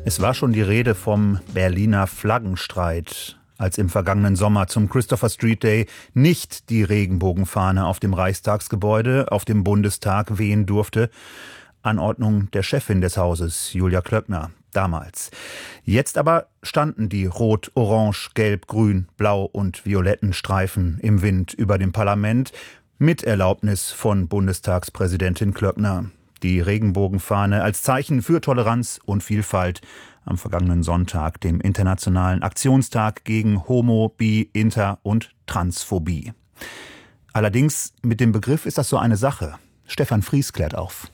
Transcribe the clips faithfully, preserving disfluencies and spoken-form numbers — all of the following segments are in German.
Es war schon die Rede vom Berliner Flaggenstreit, als im vergangenen Sommer zum Christopher Street Day nicht die Regenbogenfahne auf dem Reichstagsgebäude, auf dem Bundestag wehen durfte. Anordnung der Chefin des Hauses, Julia Klöckner, damals. Jetzt aber standen die rot, orange, gelb, grün, blau und violetten Streifen im Wind über dem Parlament mit Erlaubnis von Bundestagspräsidentin Klöckner. Die Regenbogenfahne als Zeichen für Toleranz und Vielfalt am vergangenen Sonntag, dem Internationalen Aktionstag gegen Homo-, Bi-, Inter- und Transphobie. Allerdings mit dem Begriff ist das so eine Sache. Stefan Fries klärt auf.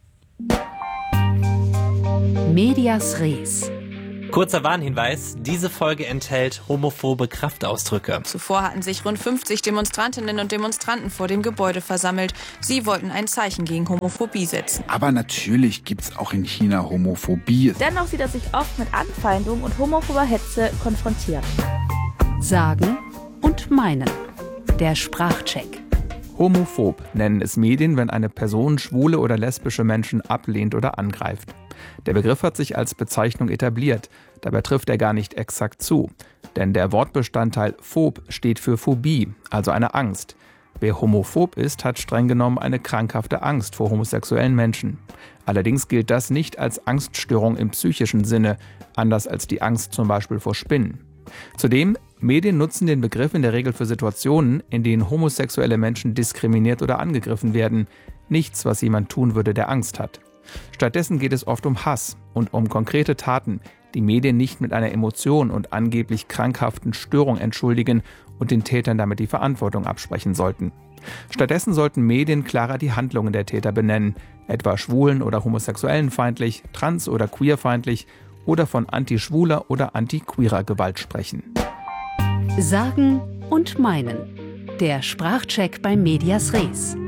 Medias Res. Kurzer Warnhinweis, diese Folge enthält homophobe Kraftausdrücke. Zuvor hatten sich rund fünfzig Demonstrantinnen und Demonstranten vor dem Gebäude versammelt. Sie wollten ein Zeichen gegen Homophobie setzen. Aber natürlich gibt's auch in China Homophobie. Dennoch sieht er sich oft mit Anfeindung und homophober Hetze konfrontiert. Sagen und meinen. Der Sprachcheck. Homophob nennen es Medien, wenn eine Person schwule oder lesbische Menschen ablehnt oder angreift. Der Begriff hat sich als Bezeichnung etabliert. Dabei trifft er gar nicht exakt zu. Denn der Wortbestandteil phob steht für Phobie, also eine Angst. Wer homophob ist, hat streng genommen eine krankhafte Angst vor homosexuellen Menschen. Allerdings gilt das nicht als Angststörung im psychischen Sinne, anders als die Angst zum Beispiel vor Spinnen. Zudem, Medien nutzen den Begriff in der Regel für Situationen, in denen homosexuelle Menschen diskriminiert oder angegriffen werden. Nichts, was jemand tun würde, der Angst hat. Stattdessen geht es oft um Hass und um konkrete Taten, die Medien nicht mit einer Emotion und angeblich krankhaften Störung entschuldigen und den Tätern damit die Verantwortung absprechen sollten. Stattdessen sollten Medien klarer die Handlungen der Täter benennen, etwa schwulen- oder homosexuellenfeindlich, trans- oder queerfeindlich oder von anti-schwuler oder anti-queerer Gewalt sprechen. Sagen und meinen. Der Sprachcheck bei Medias Res.